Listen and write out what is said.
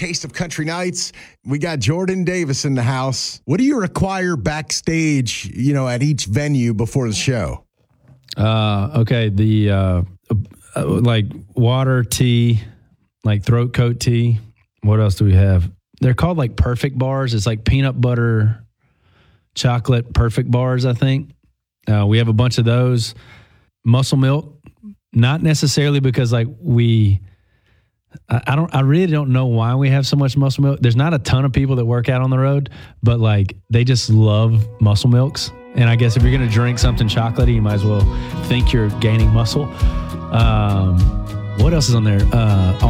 Taste of Country Nights. We got Jordan Davis in the house. What do you require backstage, at each venue before the show? Okay. The like water, tea, like throat coat tea. What else do we have? They're called like perfect bars. It's like peanut butter, chocolate perfect bars, I think. We have a bunch of those. Muscle milk, not necessarily because like I really don't know why we have so much muscle milk. There's not a ton of people that work out on the road, but like they just love muscle milks. And I guess if you're going to drink something chocolatey, you might as well think you're gaining muscle. What else is on there?